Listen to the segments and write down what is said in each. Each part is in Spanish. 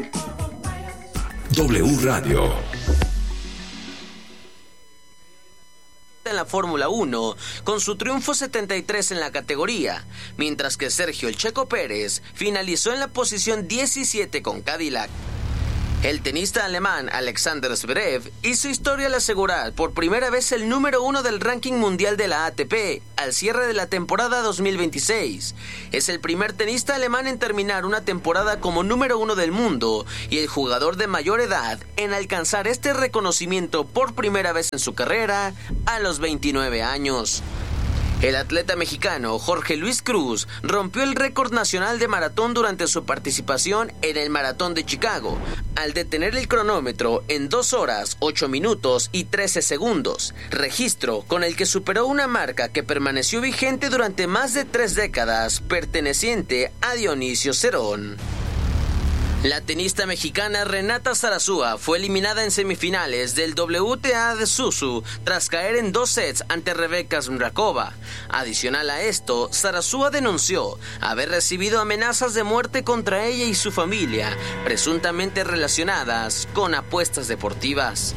W Radio. En la Fórmula 1, con su triunfo 73 en la categoría, mientras que Sergio El Checo Pérez finalizó en la posición 17 con Cadillac. El tenista alemán Alexander Zverev hizo historia al asegurar por primera vez el número 1 del ranking mundial de la ATP al cierre de la temporada 2026. Es el primer tenista alemán en terminar una temporada como número 1 del mundo y el jugador de mayor edad en alcanzar este reconocimiento por primera vez en su carrera a los 29 años. El atleta mexicano Jorge Luis Cruz rompió el récord nacional de maratón durante su participación en el Maratón de Chicago, al detener el cronómetro en 2 horas, 8 minutos y 13 segundos, registro con el que superó una marca que permaneció vigente durante más de 3 décadas, perteneciente a Dionisio Cerón. La tenista mexicana Renata Zarazúa fue eliminada en semifinales del WTA de Suzu tras caer en 2 sets ante Rebeka Smrakova. Adicional a esto, Zarazúa denunció haber recibido amenazas de muerte contra ella y su familia, presuntamente relacionadas con apuestas deportivas.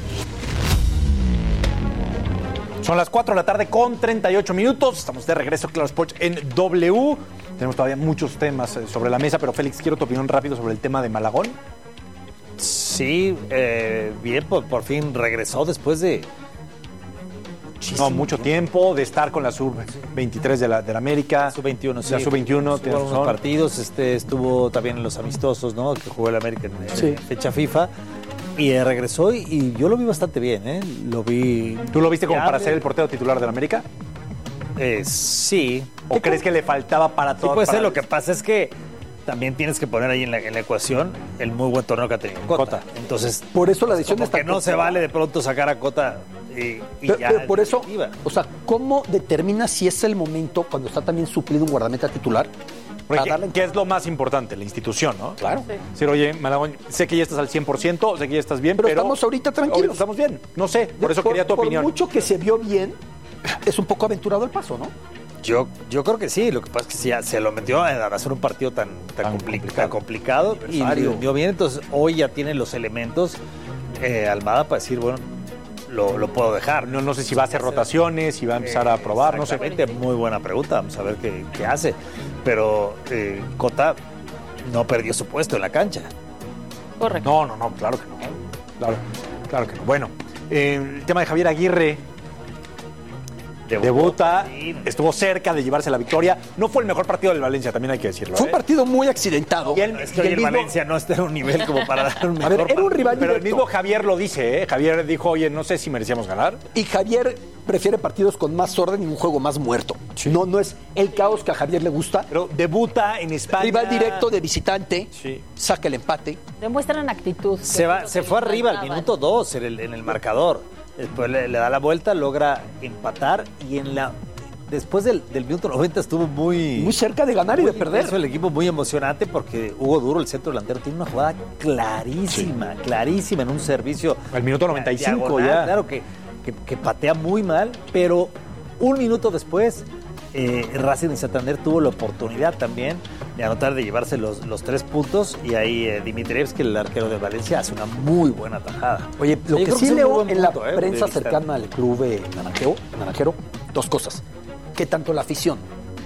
Son las 4 de la tarde con 38 minutos. Estamos de regreso, Claro Sports, en W. Tenemos todavía muchos temas sobre la mesa, pero Félix, quiero tu opinión rápido sobre el tema de Malagón. Sí, bien, por fin regresó después de mucho tiempo de estar con la sub-23 de la América. Sub-21, sí. La sub-21, tienes unos partidos, estuvo también en los amistosos, ¿no? Que jugó el América en fecha FIFA. Y regresó y yo lo vi bastante bien, ¿eh? Lo vi... ¿Tú lo viste como para ser el portero titular del América? Sí. ¿O crees que le faltaba para todo? Sí, puede ser. Lo que pasa es que también tienes que poner ahí en la ecuación el muy buen torneo que ha tenido Cota. Entonces, por eso la decisión está que no se vale de pronto sacar a Cota pero por eso, o sea, ¿cómo determinas si es el momento cuando está también suplido un guardameta titular? ¿Qué es lo más importante? La institución, ¿no? Claro. Sí. Decir, oye, Malagón, sé que ya estás al 100%, sé que ya estás bien, pero estamos ahorita tranquilos. Ahorita estamos bien. No sé, por eso quería tu opinión. Por mucho que se vio bien, es un poco aventurado el paso, ¿no? Yo creo que sí. Lo que pasa es que sí, se lo metió a hacer un partido tan complicado y lo vio bien. Entonces, hoy ya tiene los elementos Almada para decir, bueno, lo puedo dejar. No sé si va a hacer rotaciones, si va a empezar a probar, no sé. Muy buena pregunta, vamos a ver qué hace. Pero Cota no perdió su puesto en la cancha. Correcto. No, claro que no. Claro que no. Bueno, el tema de Javier Aguirre. Debuta, estuvo cerca de llevarse la victoria. No fue el mejor partido del Valencia, también hay que decirlo. Fue un partido muy accidentado. Es que el Valencia no está en un nivel como para dar un mejor partido. Era un rival pero directo. El mismo Javier lo dice, ¿eh? Javier dijo, oye, no sé si merecíamos ganar. Y Javier prefiere partidos con más orden y un juego más muerto. Sí. No es el caos que a Javier le gusta. Pero debuta en España. Rival directo de visitante, saca el empate. Demuestran actitud. Se fue arriba al minuto 2 en el marcador. Después le da la vuelta, logra empatar y después del minuto 90 estuvo muy cerca de ganar y de perder. El equipo muy emocionante porque Hugo Duro, el centro delantero, tiene una jugada clarísima en un servicio. Al minuto 95 diagonal, ya. Claro que patea muy mal, pero un minuto después Racing de Santander tuvo la oportunidad también de anotar, de llevarse los 3 puntos y ahí Dimitrievski, el arquero de Valencia, hace una muy buena tajada. Oye, lo que sí leo en la prensa cercana al club naranjero, 2 cosas. Que tanto la afición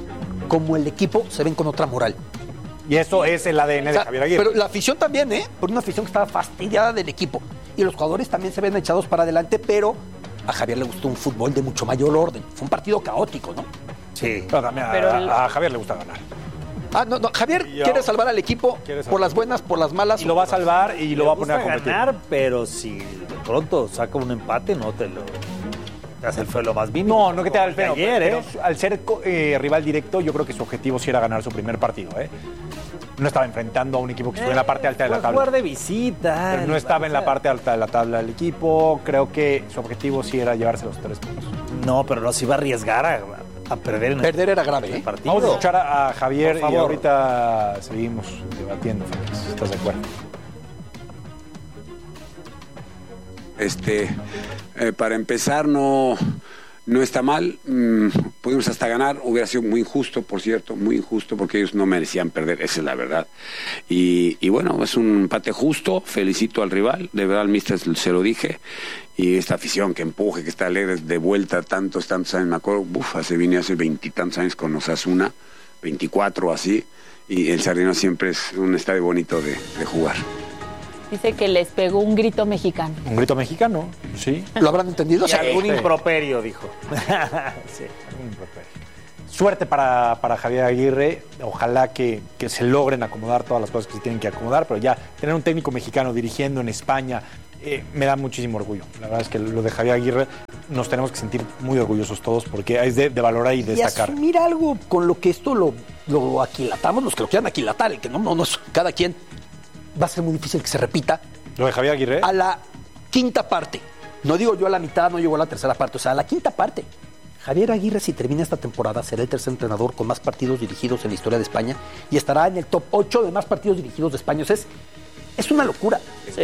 como el equipo se ven con otra moral. Y eso es el ADN de Javier Aguirre. Pero la afición también, por una afición que estaba fastidiada del equipo. Y los jugadores también se ven echados para adelante, pero a Javier le gustó un fútbol de mucho mayor orden. Fue un partido caótico, ¿no? Sí. Pero a Javier le gusta ganar. No. Javier quiere salvar al equipo por las buenas, por las malas. Y lo va a salvar y lo va a poner a competir. Ganar, pero si de pronto saca un empate, no te lo hace el feo lo más mínimo. No que te haga el feo. Ayer, pero al ser rival directo, yo creo que su objetivo sí era ganar su primer partido, No estaba enfrentando a un equipo que estuvo en la parte alta de la tabla. Jugar de visita. Pero no estaba en la parte alta de la tabla del equipo. Creo que su objetivo sí era llevarse los 3 puntos. No, pero no se iba a arriesgar a perder. Perder era grave, partido. Vamos a escuchar a Javier y ahorita seguimos debatiendo, Félix. ¿Estás de acuerdo? Para empezar, no No está mal, pudimos hasta ganar, hubiera sido muy injusto, por cierto, muy injusto, porque ellos no merecían perder, esa es la verdad. Y bueno, es un empate justo, felicito al rival, de verdad al míster se lo dije, y esta afición que empuje, que está alegre de vuelta tantos años, me acuerdo, vine hace 20 y tantos años con Osasuna, 24 así, y el Sardinero siempre es un estadio bonito de jugar. Dice que les pegó un grito mexicano. Un grito mexicano, sí. ¿Lo habrán entendido? Y algún improperio, dijo. Sí, algún improperio. Suerte para Javier Aguirre. Ojalá que se logren acomodar todas las cosas que se tienen que acomodar, pero ya tener un técnico mexicano dirigiendo en España me da muchísimo orgullo. La verdad es que lo de Javier Aguirre nos tenemos que sentir muy orgullosos todos porque es de valorar y destacar. Y asumir algo con lo que esto lo aquilatamos, los que lo quieran aquilatar, el que no, cada quien. Va a ser muy difícil que se repita. ¿Lo de Javier Aguirre? A la quinta parte. No digo yo a la mitad, no llego a la tercera parte. O sea, a la quinta parte. Javier Aguirre, si termina esta temporada, será el tercer entrenador con más partidos dirigidos en la historia de España y estará en el top 8 de más partidos dirigidos de España. O sea, es una locura. Sí.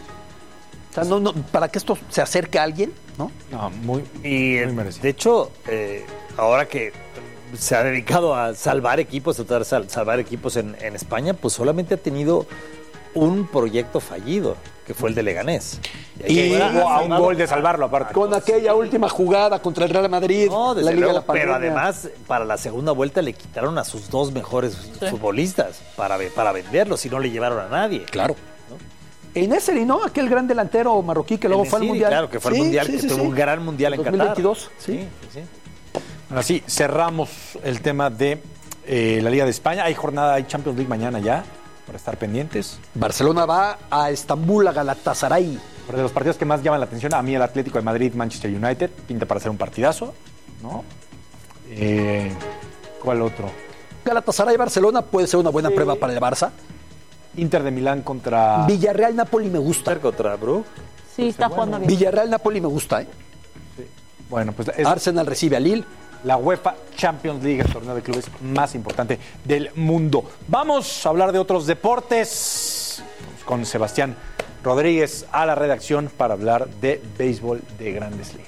O sea, no, para que esto se acerque a alguien, ¿no? No, muy merecido. De hecho, ahora que se ha dedicado a salvar equipos, a tratar de salvar equipos en España, pues solamente ha tenido un proyecto fallido, que fue el de Leganés. Y a un gol de salvarlo, aparte. Con aquella última jugada contra el Real Madrid, no, la Liga de la pero Pandemia. además, para la segunda vuelta le quitaron a sus dos mejores futbolistas para venderlos y no le llevaron a nadie. Claro. En ese, ¿no? Aquel gran delantero marroquí que luego fue al Mundial. Claro, que fue al Mundial, que tuvo un gran Mundial en 2022, Qatar. Sí. Ahora sí, cerramos el tema de la Liga de España. Hay Champions League mañana ya, para estar pendientes. Barcelona va a Estambul, a Galatasaray. Pero de los partidos que más llaman la atención, a mí el Atlético de Madrid, Manchester United, pinta para ser un partidazo, ¿no? ¿Cuál otro? Galatasaray-Barcelona puede ser una buena prueba para el Barça. Inter de Milán contra... Villarreal-Napoli me gusta. Contra Brook. Sí, está jugando bien. Villarreal-Napoli me gusta, ¿eh? Sí. Bueno, pues Arsenal recibe a Lille. La UEFA Champions League, el torneo de clubes más importante del mundo. Vamos a hablar de otros deportes con Sebastián Rodríguez a la redacción para hablar de béisbol de Grandes Ligas.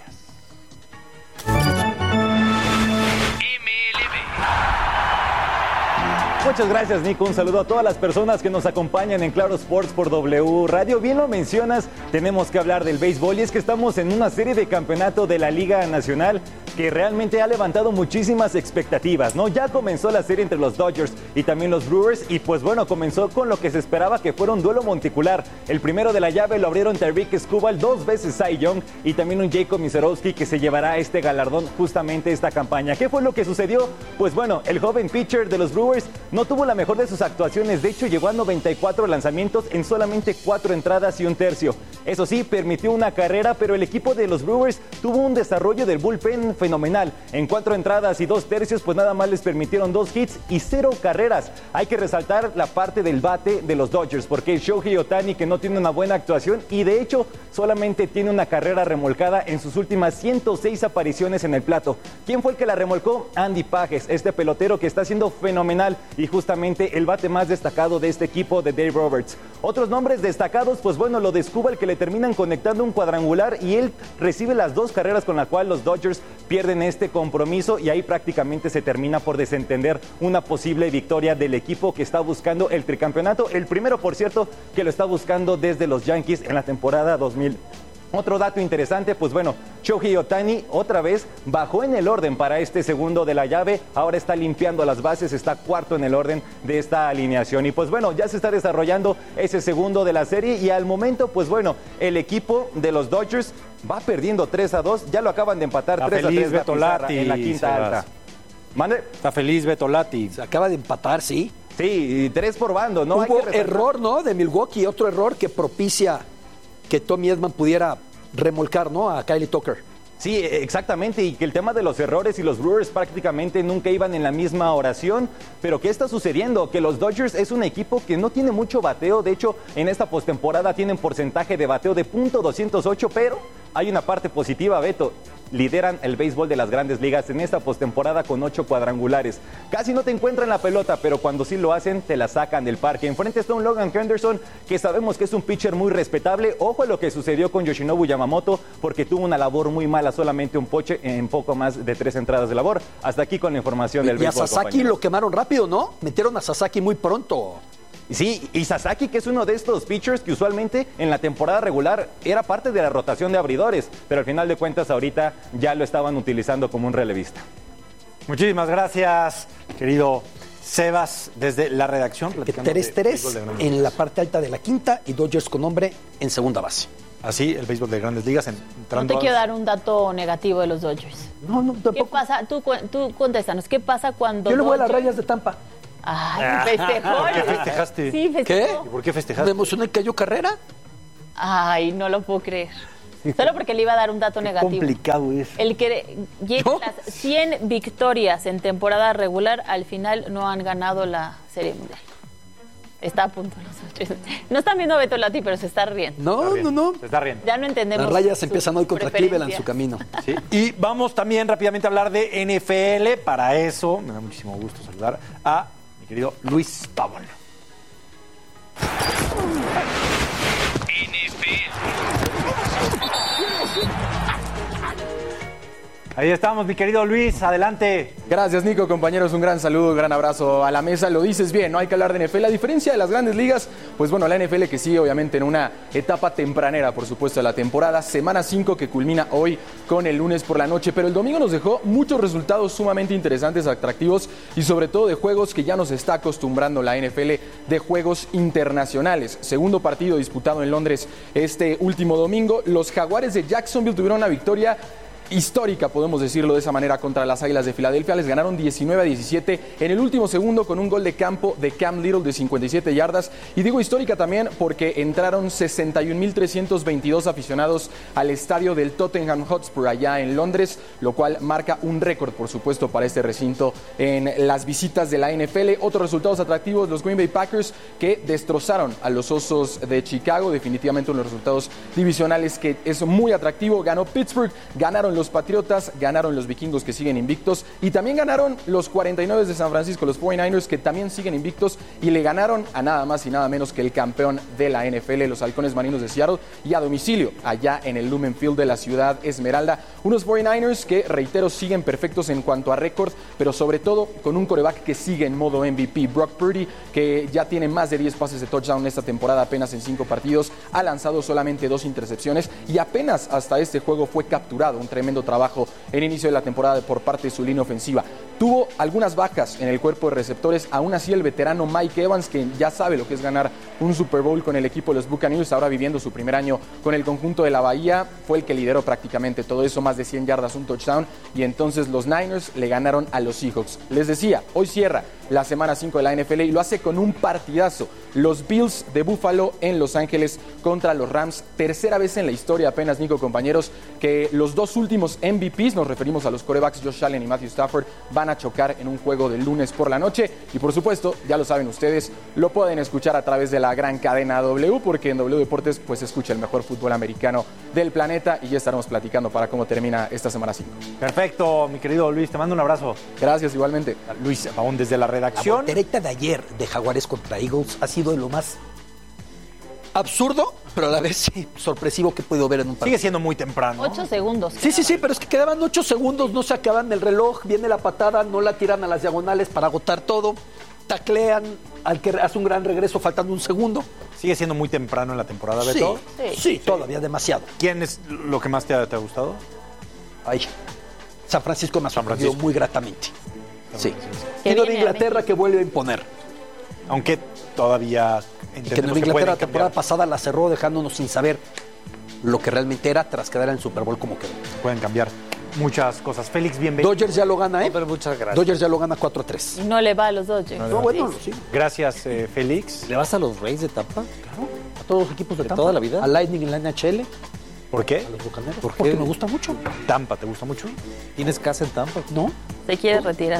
Muchas gracias, Nico. Un saludo a todas las personas que nos acompañan en Claro Sports por W Radio. Bien lo mencionas, tenemos que hablar del béisbol y es que estamos en una serie de campeonato de la Liga Nacional que realmente ha levantado muchísimas expectativas, ¿no? Ya comenzó la serie entre los Dodgers y también los Brewers y pues bueno, comenzó con lo que se esperaba que fuera un duelo monticular. El primero de la llave lo abrieron Tarik Skubal, 2 veces Cy Young y también un Jacob Misiorowski que se llevará este galardón justamente esta campaña. ¿Qué fue lo que sucedió? Pues bueno, el joven pitcher de los Brewers no tuvo la mejor de sus actuaciones, de hecho llegó a 94 lanzamientos en solamente 4 entradas y un tercio. Eso sí, permitió una carrera, pero el equipo de los Brewers tuvo un desarrollo del bullpen fenomenal. En 4 entradas y 2 tercios, pues nada más les permitieron 2 hits y 0 carreras. Hay que resaltar la parte del bate de los Dodgers, porque Shohei Ohtani que no tiene una buena actuación y de hecho solamente tiene una carrera remolcada en sus últimas 106 apariciones en el plato. ¿Quién fue el que la remolcó? Andy Pages, este pelotero que está siendo fenomenal y justamente el bate más destacado de este equipo de Dave Roberts. Otros nombres destacados, pues bueno, lo de Skubal que le terminan conectando un cuadrangular y él recibe las 2 carreras con las cuales los Dodgers pierden este compromiso y ahí prácticamente se termina por desentender una posible victoria del equipo que está buscando el tricampeonato. El primero, por cierto, que lo está buscando desde los Yankees en la temporada 2000. Otro dato interesante, pues bueno, Shohei Ohtani otra vez bajó en el orden para este segundo de la llave, ahora está limpiando las bases, está cuarto en el orden de esta alineación y pues bueno, ya se está desarrollando ese segundo de la serie y al momento pues bueno, el equipo de los Dodgers va perdiendo 3-2, ya lo acaban de empatar 3-3 Betolati en la quinta alta. ¿Mande? Está feliz Betolati. Se acaba de empatar, sí. Sí, 3 por bando, ¿no? Hubo error, ¿no? De Milwaukee, otro error que propicia que Tommy Edman pudiera remolcar, ¿no? A Kyle Tucker. Sí, exactamente, y que el tema de los errores y los Brewers prácticamente nunca iban en la misma oración, pero ¿qué está sucediendo? Que los Dodgers es un equipo que no tiene mucho bateo, de hecho en esta postemporada tienen porcentaje de bateo de .208, pero hay una parte positiva, Beto, lideran el béisbol de las Grandes Ligas en esta postemporada con 8 cuadrangulares. Casi no te encuentran la pelota, pero cuando sí lo hacen, te la sacan del parque. Enfrente está un Logan Henderson, que sabemos que es un pitcher muy respetable. Ojo a lo que sucedió con Yoshinobu Yamamoto, porque tuvo una labor muy mala, solamente un poche en poco más de 3 entradas de labor. Hasta aquí con la información del béisbol. Y a Sasaki compañeros. lo quemaron rápido, ¿no? Metieron a Sasaki muy pronto. Sí, y Sasaki, que es uno de estos pitchers que usualmente en la temporada regular era parte de la rotación de abridores, pero al final de cuentas ahorita ya lo estaban utilizando como un relevista. Muchísimas gracias, querido Sebas, desde la redacción. Teres en la parte alta de la quinta y Dodgers con hombre en segunda base. Así, el béisbol de Grandes Ligas. No te quiero dar un dato negativo de los Dodgers. No, tampoco. ¿Qué pasa? Tú contéstanos. ¿Qué pasa cuando Yo le voy a las Dodgers- Rayas de Tampa. Ay, festejó. ¿Qué festejaste? Sí, festejó. ¿Qué? ¿Y por qué Me festejaste? emocioné que cayó Carrera. Ay, no lo puedo creer. Solo porque le iba a dar un dato negativo. Complicado es. El que llegue ¿Yo? a las 100 victorias en temporada regular, al final no han ganado la Serie Mundial. Está a punto los Dodgers. No están viendo a Beto Lati, pero se está riendo. No. Se está riendo. Ya no entendemos. Las Rayas su empiezan hoy contra preferencia. Cleveland en su camino. Sí. Y vamos también rápidamente a hablar de NFL. Para eso, me da muchísimo gusto saludar a mi querido Luis Pavón. Ahí estamos, mi querido Luis, adelante. Gracias, Nico, compañeros, un gran saludo, un gran abrazo a la mesa. Lo dices bien, no hay que hablar de NFL. A diferencia de las Grandes Ligas, pues bueno, la NFL que sigue obviamente en una etapa tempranera, por supuesto, de la temporada. Semana 5 que culmina hoy con el lunes por la noche, pero el domingo nos dejó muchos resultados sumamente interesantes, atractivos y sobre todo de juegos que ya nos está acostumbrando la NFL, de juegos internacionales. Segundo partido disputado en Londres este último domingo. Los Jaguares de Jacksonville tuvieron una victoria histórica, podemos decirlo de esa manera, contra las Águilas de Filadelfia. Les ganaron 19-17 en el último segundo con un gol de campo de Cam Little de 57 yardas. Y digo histórica también porque entraron 61.322 aficionados al estadio del Tottenham Hotspur allá en Londres, lo cual marca un récord, por supuesto, para este recinto en las visitas de la NFL. Otros resultados atractivos, los Green Bay Packers, que destrozaron a los Osos de Chicago. Definitivamente uno de los resultados divisionales que es muy atractivo. Ganó Pittsburgh, ganaron los Patriotas, ganaron los Vikingos, que siguen invictos, y también ganaron los 49 de San Francisco, los 49ers, que también siguen invictos, y le ganaron a nada más y nada menos que el campeón de la NFL, los Halcones Marinos de Seattle, y a domicilio allá en el Lumen Field de la ciudad Esmeralda. Unos 49ers que, reitero, siguen perfectos en cuanto a récord, pero sobre todo con un quarterback que sigue en modo MVP. Brock Purdy, que ya tiene más de 10 pases de touchdown esta temporada, apenas en 5 partidos, ha lanzado solamente 2 intercepciones y apenas hasta este juego fue capturado. Un tremendo trabajo en inicio de la temporada por parte de su línea ofensiva. Tuvo algunas bajas en el cuerpo de receptores, aún así el veterano Mike Evans, que ya sabe lo que es ganar un Super Bowl con el equipo de los Buccaneers, ahora viviendo su primer año con el conjunto de la Bahía, fue el que lideró prácticamente todo eso, más de 100 yardas, un touchdown, y entonces los Niners le ganaron a los Seahawks. Les decía, hoy cierra la semana 5 de la NFL y lo hace con un partidazo. Los Bills de Buffalo en Los Ángeles contra los Rams. Tercera vez en la historia apenas, Nico, compañeros, que los dos últimos MVPs, nos referimos a los quarterbacks Josh Allen y Matthew Stafford, van a chocar en un juego del lunes por la noche. Y por supuesto, ya lo saben ustedes, lo pueden escuchar a través de la gran cadena W, porque en W Deportes pues se escucha el mejor fútbol americano del planeta, y ya estaremos platicando para cómo termina esta semana 5. Perfecto, mi querido Luis, te mando un abrazo. Gracias, igualmente. Luis Pavón desde la La redacción. voltereta de ayer de Jaguares contra Eagles ha sido de lo más absurdo, pero a la vez sí, sorpresivo que he podido ver en un partido. Sigue siendo muy temprano. 8 segundos. Sí, pero es que quedaban 8 segundos, no se acaban el reloj, viene la patada, no la tiran a las diagonales para agotar todo, taclean al que hace un gran regreso faltando un segundo. Sigue siendo muy temprano en la temporada, Beto. Sí, todavía demasiado. ¿Quién es lo que más te ha gustado? Ay, San Francisco me ha sorprendido muy gratamente. Sí. Que Y lo de viene Inglaterra que vuelve a imponer. Aunque todavía Que entendemos Nueva que Inglaterra pueden la temporada cambiar, pasada la cerró dejándonos sin saber lo que realmente era tras quedar en el Super Bowl como quedó. pueden cambiar muchas cosas. Félix, bienvenido. Dodgers ya lo gana, ¿eh? Pero muchas gracias. Dodgers ya lo gana 4-3. Y no le va a los Dodgers. No, bueno, sí. Gracias, Félix. ¿Le vas a los Rays de Tampa? A todos los equipos de ¿De Tampa. toda la vida? A Lightning en la NHL, ¿Por qué? a los Bucaneros. ¿Por qué? Porque me gusta mucho. Tampa, ¿te gusta mucho? ¿Tienes casa en Tampa? ¿No? Se quiere retirar.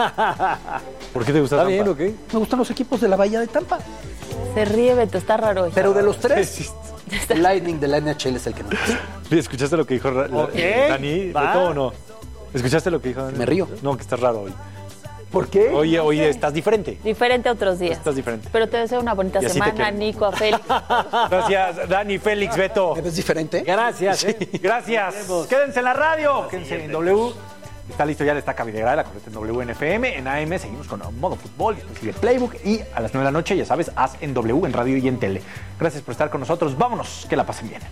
¿Por qué te gusta ¿Está Tampa? bien o qué? Me gustan los equipos de la Bahía de Tampa. Se ríe, Beto, está raro hoy. Pero de los tres, El Lightning de la NHL es el que no pasa. ¿Escuchaste lo que dijo Dani? va. ¿Beto o no? ¿Escuchaste lo que dijo Dani? Me río. No, que estás raro hoy. ¿Por qué? Oye, estás diferente. Diferente a otros días. Estás diferente. Pero te deseo una bonita Y así te semana, quiero. Nico, a Félix. Gracias, Dani, Félix, Beto. ¿Me ves diferente? Gracias. Gracias. Quédense en la radio. Quédense en W. Está listo ya el Estaca Videgaray, la correcta en WNFM. En AM seguimos con Modo Fútbol, después sigue Playbook. Y a las 9 de la noche, ya sabes, haz en W, en radio y en tele. Gracias por estar con nosotros. Vámonos, que la pasen bien.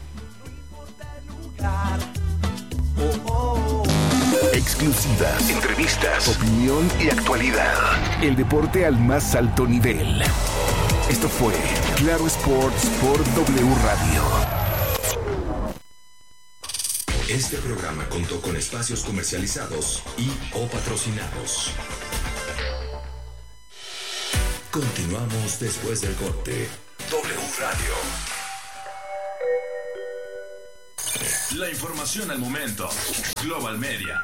Exclusivas, entrevistas, opinión y actualidad. El deporte al más alto nivel. Esto fue Claro Sports por W Radio. Este programa contó con espacios comercializados y o patrocinados. Continuamos después del corte. W Radio. La información al momento. Global Media.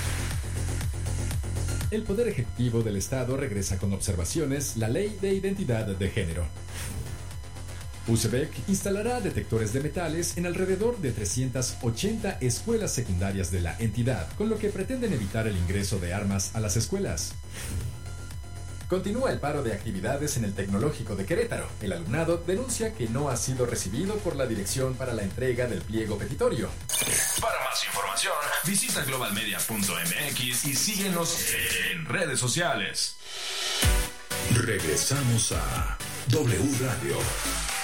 El Poder Ejecutivo del Estado regresa con observaciones la Ley de Identidad de Género. UCEBEC instalará detectores de metales en alrededor de 380 escuelas secundarias de la entidad, con lo que pretenden evitar el ingreso de armas a las escuelas. Continúa el paro de actividades en el Tecnológico de Querétaro. El alumnado denuncia que no ha sido recibido por la dirección para la entrega del pliego petitorio. Para más información, visita globalmedia.mx y síguenos en redes sociales. Regresamos a W Radio.